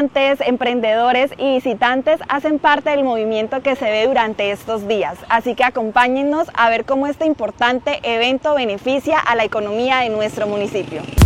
Emprendedores y visitantes hacen parte del movimiento que se ve durante estos días, así que acompáñennos a ver cómo este importante evento beneficia a la economía de nuestro municipio.